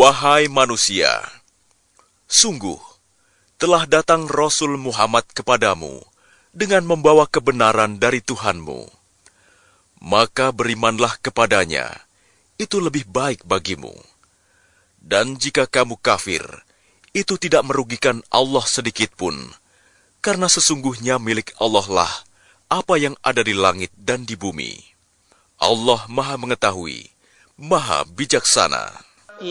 Wahai manusia, sungguh telah datang Rasul Muhammad kepadamu dengan membawa kebenaran dari Tuhanmu. Maka berimanlah kepadanya, itu lebih baik bagimu. Dan jika kamu kafir, itu tidak merugikan Allah sedikitpun, karena sesungguhnya milik Allah lah apa yang ada di langit dan di bumi. Allah Maha Mengetahui, Maha Bijaksana.